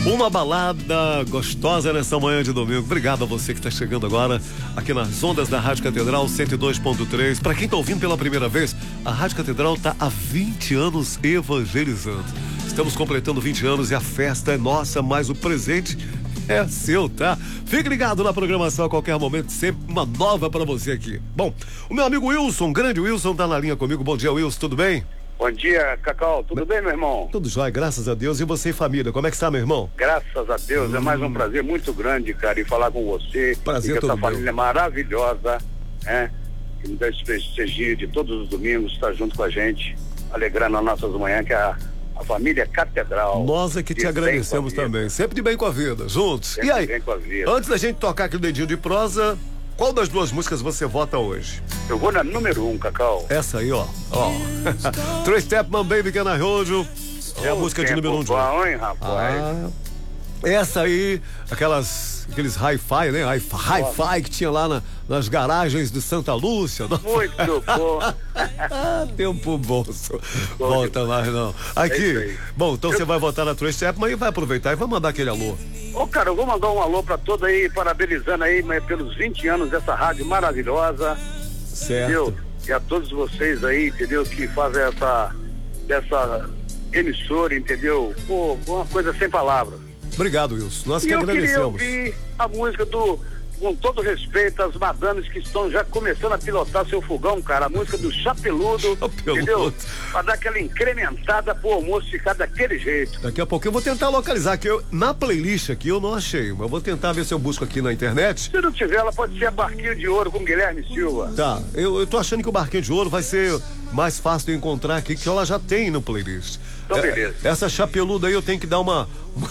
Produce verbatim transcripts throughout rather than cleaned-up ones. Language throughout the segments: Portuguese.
Uma balada gostosa nessa manhã de domingo. Obrigado a você que está chegando agora aqui nas ondas da Rádio Catedral cento e dois ponto três. Para quem está ouvindo pela primeira vez, a Rádio Catedral está há vinte anos evangelizando. Estamos completando vinte anos e a festa é nossa, mas o presente é seu, tá? Fique ligado na programação a qualquer momento, sempre uma nova para você aqui. Bom, o meu amigo Wilson, grande Wilson, tá na linha comigo. Bom dia, Wilson, tudo bem? Bom dia, Cacau, tudo bem, meu irmão? Tudo jóia, graças a Deus. E você e família, como é que está, meu irmão? Graças a Deus, hum. é mais um prazer muito grande, cara, em falar com você. Prazer e todo essa família maravilhosa, né? Que me dá esse prestígio de todos os domingos estar junto com a gente, alegrando as nossas manhãs, que é a, a família Catedral. Nós é que te agradecemos também, sempre de bem com a vida, juntos. Sempre e aí, de bem com a vida. Antes da gente tocar aquele dedinho de prosa, qual das duas músicas você vota hoje? Eu vou na número um, Cacau. Essa aí, ó. ó. Três Stepman Baby Can I Hold You. É a Oh, música de número um de hoje. Bom, hein, rapaz? Ah, essa aí, aquelas, aqueles hi-fi, né? Hi- Hi-fi que tinha lá na, nas garagens de Santa Lúcia. Não? Muito bom. Ah, tempo bom. só. Bom Volta mais não. É isso Aqui, aí. bom, então Eu- você vai votar na Três Stepman e vai aproveitar e vai mandar aquele alô. Ô, cara, eu vou mandar um alô pra todos aí, parabenizando aí mas, pelos vinte anos dessa rádio maravilhosa. Certo. Entendeu? E a todos vocês aí, entendeu? Que fazem essa, dessa emissora, entendeu? Pô, uma coisa sem palavras. Obrigado, Wilson. Nós E que eu queria agradecemos. ouvir a música do, com todo respeito às madames que estão já começando a pilotar seu fogão, cara. A música do Chapeludo, Chapeludo. entendeu? Pra dar aquela incrementada pro almoço ficar daquele jeito. Daqui a pouco eu vou tentar localizar aqui. Eu, na playlist aqui eu não achei, mas eu vou tentar ver se eu busco aqui na internet. Se não tiver, ela pode ser a Barquinho de Ouro com Guilherme Silva. Tá, eu, eu tô achando que o Barquinho de Ouro vai ser mais fácil de encontrar aqui, que ela já tem no playlist. Então, beleza. É, essa chapeluda aí eu tenho que dar uma...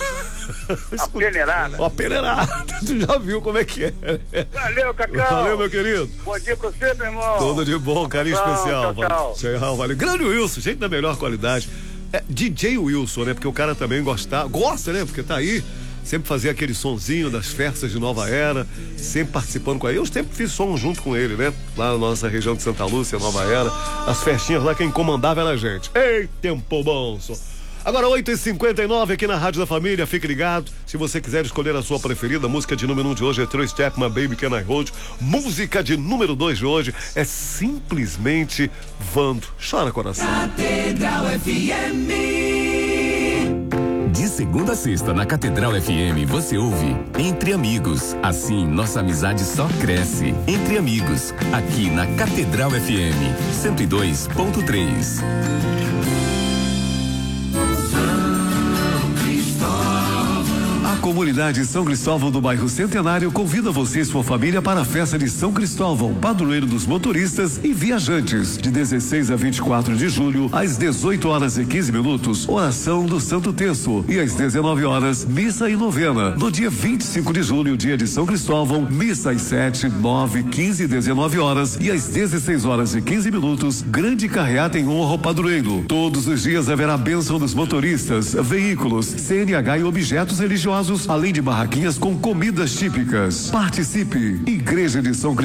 A peneirada. Uma peneirada. Tu já viu como é que é? Valeu, Cacau. Valeu, meu querido. Bom dia pra você, meu irmão. Tudo de bom, carinho Tchau, especial. tchau, tchau. Valeu. Tchau, valeu. Grande Wilson, gente da melhor qualidade. É, D J Wilson, né? Porque o cara também gosta, gosta, né? Porque tá aí, sempre fazia aquele sonzinho das festas de Nova Era, sempre participando com ele. Eu sempre fiz som junto com ele, né? Lá na nossa região de Santa Lúcia, Nova Era. As festinhas lá, quem comandava era a gente. Ei, tempo bom, só. Agora oito e cinquenta e nove aqui na Rádio da Família, fique ligado. Se você quiser escolher a sua preferida, a música de número um de hoje é Três Stepman Baby Can I Hold You. Música de número dois de hoje é simplesmente Vando. Chora, coração. Catedral F M. De segunda a sexta na Catedral F M você ouve Entre Amigos. Assim nossa amizade só cresce. Entre Amigos, aqui na Catedral F M cento e dois ponto três. A comunidade São Cristóvão do bairro Centenário convida você e sua família para a festa de São Cristóvão, padroeiro dos motoristas e viajantes, de dezesseis a vinte e quatro de julho, às dezoito horas e quinze minutos, oração do Santo Terço, e às dezenove horas, missa e novena. No dia vinte e cinco de julho, dia de São Cristóvão, missa às sete, nove, quinze e dezenove horas, e às dezesseis horas e quinze minutos, grande carreata em honra ao padroeiro. Todos os dias haverá bênção dos motoristas, veículos, C N H e objetos religiosos, além de barraquinhas com comidas típicas. Participe! Igreja de São